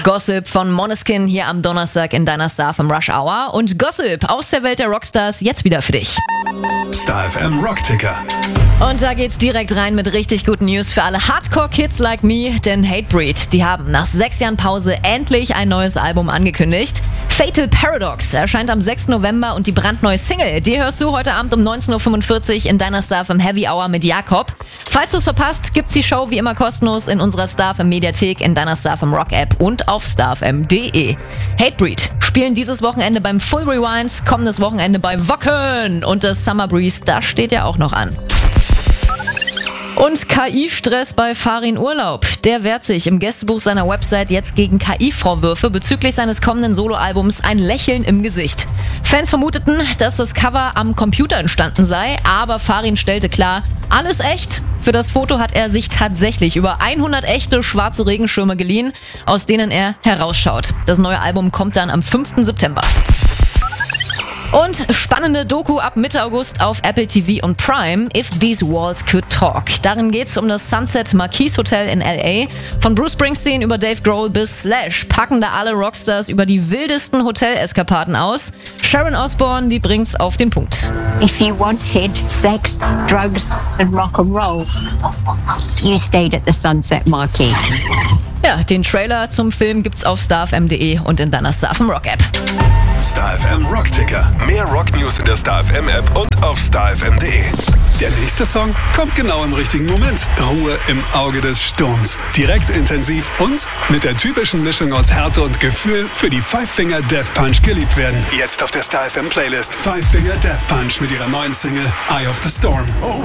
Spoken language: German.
Gossip von Måneskin hier am Donnerstag in deiner Star FM Rush Hour. Und Gossip aus der Welt der Rockstars jetzt wieder für dich. Star FM Rockticker. Und da geht's direkt rein mit richtig guten News für alle Hardcore-Kids like me, denn Hatebreed, die haben nach 6 Jahren Pause endlich ein neues Album angekündigt. Fatal Paradox erscheint am 6. November und die brandneue Single, die hörst du heute Abend um 19.45 Uhr in deiner Star FM Heavy Hour mit Jakob. Falls du es verpasst, gibt's die Show wie immer kostenlos in unserer Star FM Mediathek, in deiner Star FM Rock App und auf starfm.de. Hatebreed spielen dieses Wochenende beim Full Rewind, kommendes Wochenende bei Wacken und das Summer Breeze, das steht ja auch noch an. Und KI-Stress bei Farin Urlaub. Der wehrt sich im Gästebuch seiner Website jetzt gegen KI-Vorwürfe bezüglich seines kommenden Soloalbums Ein Lächeln im Gesicht. Fans vermuteten, dass das Cover am Computer entstanden sei, aber Farin stellte klar, alles echt. Für das Foto hat er sich tatsächlich über 100 echte schwarze Regenschirme geliehen, aus denen er herausschaut. Das neue Album kommt dann am 5. September. Und spannende Doku ab Mitte August auf Apple TV und Prime, If These Walls Could Talk. Darin geht's um das Sunset Marquis Hotel in L.A. Von Bruce Springsteen über Dave Grohl bis Slash packen da alle Rockstars über die wildesten Hotel-Eskapaden aus. Sharon Osbourne, die bringt's auf den Punkt. If you wanted sex, drugs and rock and roll, you stayed at the Sunset Marquis. Ja, den Trailer zum Film gibt's auf starfm.de und in deiner Star FM Rock App. Star FM Rockticker. Mehr Rocknews in der Star FM App und auf starfm.de. Der nächste Song kommt genau im richtigen Moment. Ruhe im Auge des Sturms. Direkt, intensiv und mit der typischen Mischung aus Härte und Gefühl für die Five Finger Death Punch geliebt werden. Jetzt auf der Star FM Playlist. Five Finger Death Punch mit ihrer neuen Single Eye of the Storm.